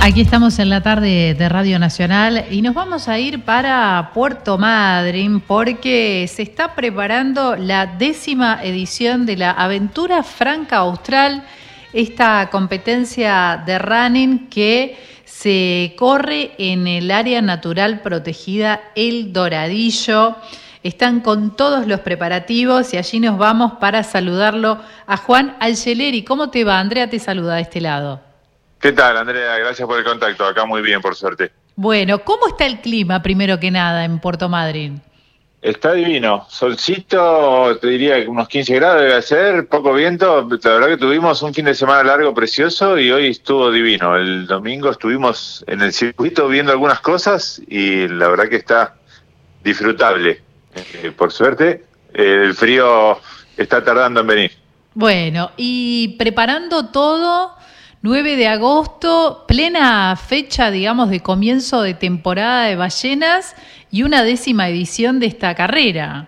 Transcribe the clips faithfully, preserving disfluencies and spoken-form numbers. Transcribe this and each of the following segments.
Aquí estamos en la tarde de Radio Nacional y nos vamos a ir para Puerto Madryn porque se está preparando la décima edición de la Aventura Franca Austral, esta competencia de running que se corre en el área natural protegida El Doradillo. Están con todos los preparativos y allí nos vamos para saludarlo a Juan Algeleri. ¿Cómo te va? Andrea te saluda de este lado. ¿Qué tal, Andrea? Gracias por el contacto. Acá muy bien, por suerte. Bueno, ¿cómo está el clima, primero que nada, en Puerto Madryn? Está divino. Solcito, te diría que unos quince grados debe ser, poco viento. La verdad que tuvimos un fin de semana largo, precioso, y hoy estuvo divino. El domingo estuvimos en el circuito viendo algunas cosas y la verdad que está disfrutable. Eh, por suerte, eh, el frío está tardando en venir. Bueno, y preparando todo... nueve de agosto, plena fecha, digamos, de comienzo de temporada de ballenas y una décima edición de esta carrera.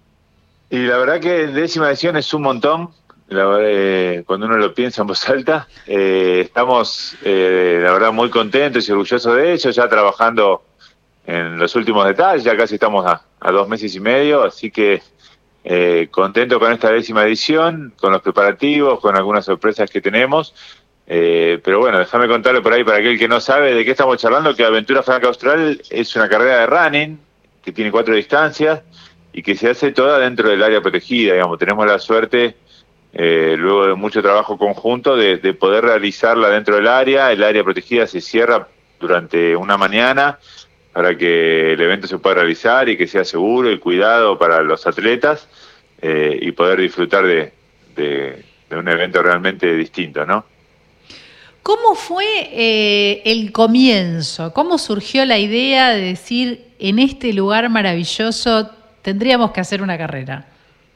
Y la verdad que décima edición es un montón, la verdad, eh, cuando uno lo piensa en voz alta. Eh, estamos, eh, la verdad, muy contentos y orgullosos de ello, ya trabajando en los últimos detalles, ya casi estamos a, a dos meses y medio, así que eh, contento con esta décima edición, con los preparativos, con algunas sorpresas que tenemos. Eh, pero bueno, déjame contarle por ahí para aquel que no sabe de qué estamos charlando, que Aventura Franca Austral es una carrera de running que tiene cuatro distancias y que se hace toda dentro del área protegida, digamos. Tenemos la suerte, eh, luego de mucho trabajo conjunto, de, de poder realizarla dentro del área. El área protegida se cierra durante una mañana para que el evento se pueda realizar y que sea seguro y cuidado para los atletas, eh, y poder disfrutar de, de, de un evento realmente distinto, ¿no? ¿Cómo fue eh, el comienzo? ¿Cómo surgió la idea de decir, en este lugar maravilloso tendríamos que hacer una carrera?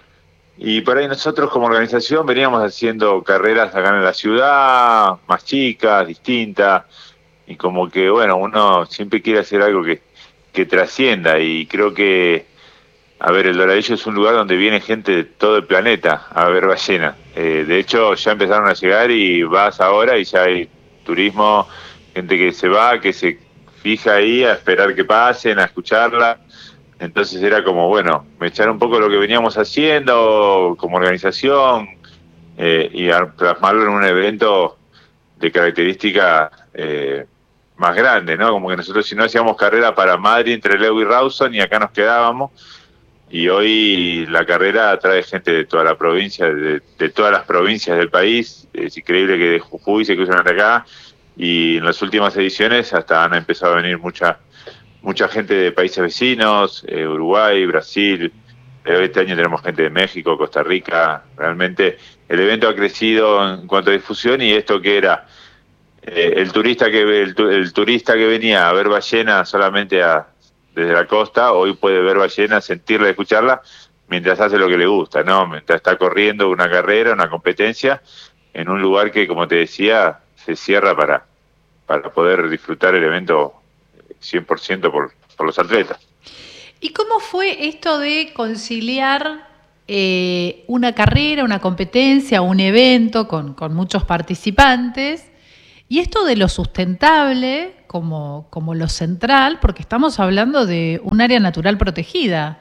Y por ahí nosotros como organización veníamos haciendo carreras acá en la ciudad, más chicas, distintas, y como que, bueno, uno siempre quiere hacer algo que, que trascienda, y creo que, a ver, el Doradillo es un lugar donde viene gente de todo el planeta a ver ballenas. Eh, de hecho, ya empezaron a llegar y vas ahora y ya hay turismo, gente que se va, que se fija ahí a esperar que pasen, a escucharla. Entonces era como, bueno, echar un poco lo que veníamos haciendo como organización, eh, y a plasmarlo en un evento de característica eh, más grande, ¿no? Como que nosotros, si no hacíamos carrera para Madrid entre Leo y Rawson, y acá nos quedábamos. Y hoy la carrera trae gente de toda la provincia, de, de todas las provincias del país. Es increíble que de Jujuy se cruzan hasta acá, y en las últimas ediciones hasta han empezado a venir mucha mucha gente de países vecinos, eh, Uruguay, Brasil. Este año tenemos gente de México, Costa Rica. Realmente el evento ha crecido en cuanto a difusión, y esto que era eh, el turista que el, el turista que venía a ver ballenas solamente a desde la costa, hoy puede ver ballenas, sentirla, escucharla, mientras hace lo que le gusta, ¿no? Mientras está corriendo una carrera, una competencia, en un lugar que, como te decía, se cierra para, para poder disfrutar el evento cien por ciento por, por los atletas. ¿Y cómo fue esto de conciliar eh, una carrera, una competencia, un evento con, con muchos participantes, y esto de lo sustentable como, como lo central, porque estamos hablando de un área natural protegida?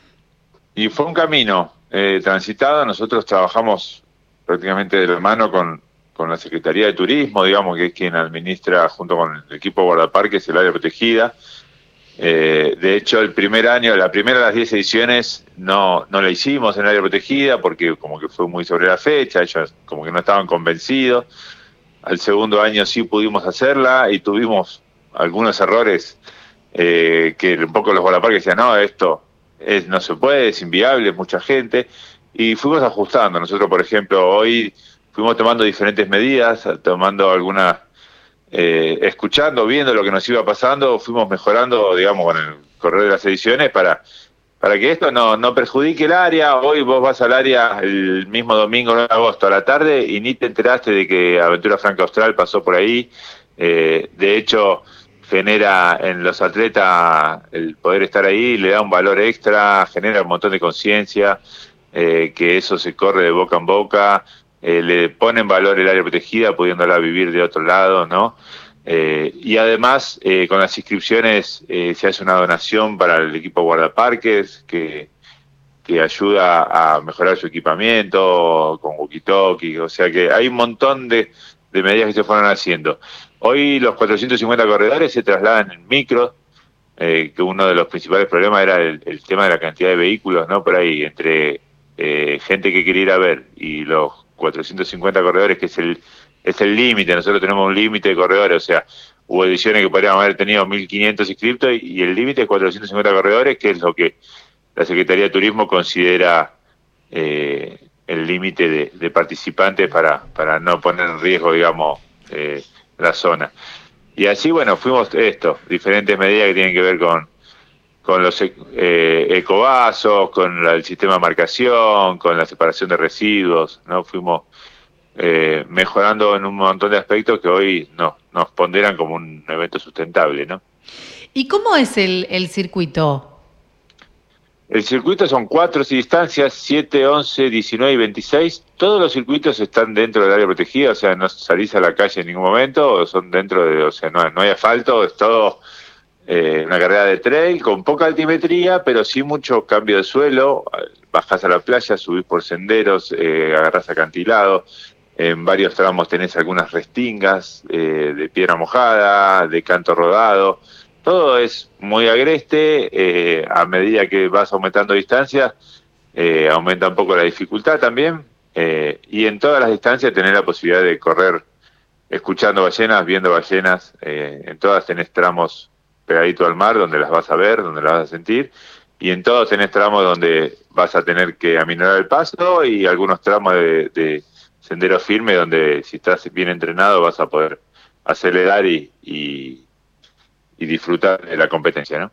Y fue un camino eh, transitado. Nosotros trabajamos prácticamente de la mano con, con la Secretaría de Turismo, digamos, que es quien administra junto con el equipo guardaparques el área protegida. Eh, de hecho, el primer año, la primera de las diez ediciones no, no la hicimos en el área protegida porque como que fue muy sobre la fecha, ellos como que no estaban convencidos. Al segundo año sí pudimos hacerla y tuvimos algunos errores, eh, que un poco los guardaparques decían, no, esto es, no se puede, es inviable, es mucha gente, y fuimos ajustando. Nosotros, por ejemplo, hoy fuimos tomando diferentes medidas, tomando algunas, eh, escuchando, viendo lo que nos iba pasando, fuimos mejorando, digamos, con el correr de las ediciones para... para que esto no, no perjudique el área. Hoy vos vas al área el mismo domingo nueve de agosto a la tarde y ni te enteraste de que Aventura Franca Austral pasó por ahí. Eh, de hecho, genera en los atletas el poder estar ahí, le da un valor extra, genera un montón de conciencia, eh, que eso se corre de boca en boca, eh, le pone en valor el área protegida pudiéndola vivir de otro lado, ¿no? Eh, y además, eh, con las inscripciones eh, se hace una donación para el equipo guardaparques que, que ayuda a mejorar su equipamiento con walkie-talkie. O sea que hay un montón de, de medidas que se fueron haciendo. Hoy los cuatrocientos cincuenta corredores se trasladan en micro, eh, que uno de los principales problemas era el, el tema de la cantidad de vehículos, ¿no? Por ahí, entre eh, gente que quiere ir a ver y los cuatrocientos cincuenta corredores, que es el es el límite. Nosotros tenemos un límite de corredores, o sea, hubo ediciones que podríamos haber tenido mil quinientos inscriptos y, y el límite es cuatrocientos cincuenta corredores, que es lo que la Secretaría de Turismo considera eh, el límite de, de participantes para, para no poner en riesgo, digamos, eh, la zona. Y así, bueno, fuimos esto, diferentes medidas que tienen que ver con, con los eh, ecovasos, con la, el sistema de marcación, con la separación de residuos, ¿no? Fuimos Eh, mejorando en un montón de aspectos que hoy no, nos ponderan como un evento sustentable, ¿no? ¿Y cómo es el, el circuito? El circuito son cuatro distancias, siete, once, diecinueve y veintiséis. Todos los circuitos están dentro del área protegida, o sea, no salís a la calle en ningún momento, o son dentro de, o sea, no, no hay asfalto, es todo eh, una carrera de trail con poca altimetría, pero sí mucho cambio de suelo. Bajás a la playa, subís por senderos, eh, agarrás acantilado. En varios tramos tenés algunas restingas eh, de piedra mojada, de canto rodado. Todo es muy agreste. Eh, a medida que vas aumentando distancia, eh, aumenta un poco la dificultad también. Eh, y en todas las distancias tenés la posibilidad de correr escuchando ballenas, viendo ballenas. Eh, en todas tenés tramos pegaditos al mar, donde las vas a ver, donde las vas a sentir. Y en todos tenés tramos donde vas a tener que aminorar el paso y algunos tramos de... de sendero firme, donde si estás bien entrenado vas a poder acelerar y, y, y disfrutar de la competencia, ¿no?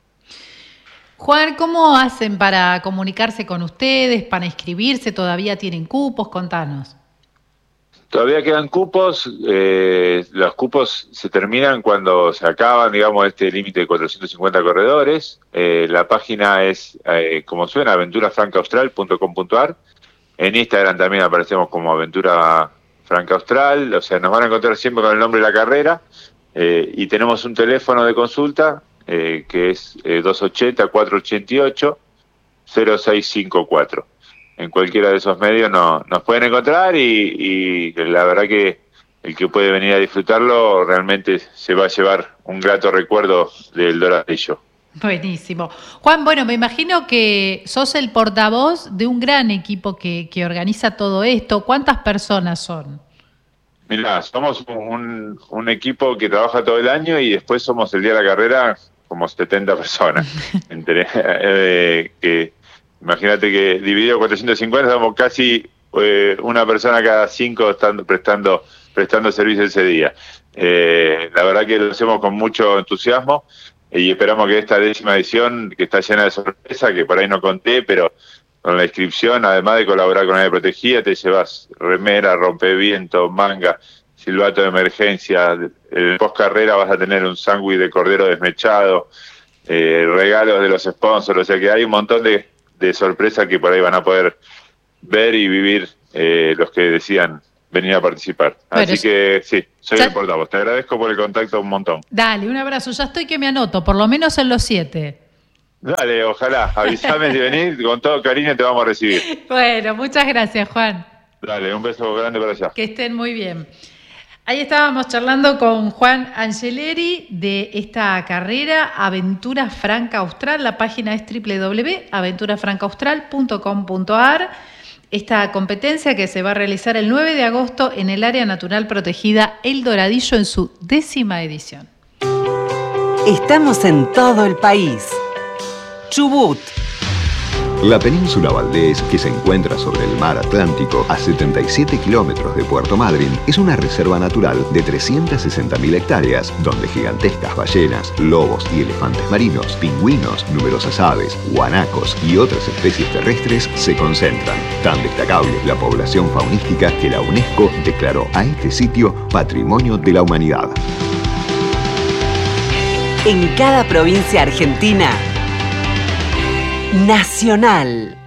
Juan, ¿cómo hacen para comunicarse con ustedes, para inscribirse? ¿Todavía tienen cupos? Contanos. Todavía quedan cupos. Eh, los cupos se terminan cuando se acaban, digamos, este límite de cuatrocientos cincuenta corredores. Eh, la página es, eh, como suena, aventura franca austral punto com punto a r. En Instagram también aparecemos como Aventura Franca Austral, o sea, nos van a encontrar siempre con el nombre de la carrera, eh, y tenemos un teléfono de consulta eh, que es eh, dos ochenta, cuatrocientos ochenta y ocho, cero seis cinco cuatro. En cualquiera de esos medios no, nos pueden encontrar y, y la verdad que el que puede venir a disfrutarlo realmente se va a llevar un grato recuerdo del Doradillo. Buenísimo. Juan, bueno, me imagino que sos el portavoz de un gran equipo que, que organiza todo esto. ¿Cuántas personas son? Mirá, somos un, un equipo que trabaja todo el año y después somos el día de la carrera como setenta personas. Entre, eh, que, imagínate que dividido cuatrocientos cincuenta somos casi eh, una persona cada cinco estando, prestando, prestando servicio ese día. Eh, la verdad que lo hacemos con mucho entusiasmo. Y esperamos que esta décima edición, que está llena de sorpresa, que por ahí no conté, pero con la inscripción, además de colaborar con Área Protegida, te llevas remera, rompeviento, manga, silbato de emergencia. En post carrera vas a tener un sándwich de cordero desmechado, eh, regalos de los sponsors, o sea que hay un montón de, de sorpresas que por ahí van a poder ver y vivir eh, los que decidan venir a participar. Bueno, así que sí, soy el portavoz. Te agradezco por el contacto un montón. Dale, un abrazo. Ya estoy que me anoto, por lo menos en los siete. Dale, ojalá. Avísame si venís, con todo cariño te vamos a recibir. Bueno, muchas gracias, Juan. Dale, un beso grande para allá. Que estén muy bien. Ahí estábamos charlando con Juan Angeleri de esta carrera Aventura Franca Austral. La página es doble u doble u doble u punto aventura franca austral punto com punto a r. Esta competencia que se va a realizar el nueve de agosto en el área natural protegida El Doradillo en su décima edición. Estamos en todo el país. Chubut. La península Valdés, que se encuentra sobre el mar Atlántico a setenta y siete kilómetros de Puerto Madryn, es una reserva natural de trescientas sesenta mil hectáreas, donde gigantescas ballenas, lobos y elefantes marinos, pingüinos, numerosas aves, guanacos y otras especies terrestres se concentran. Tan destacable es la población faunística que la UNESCO declaró a este sitio Patrimonio de la Humanidad. En cada provincia argentina, Nacional.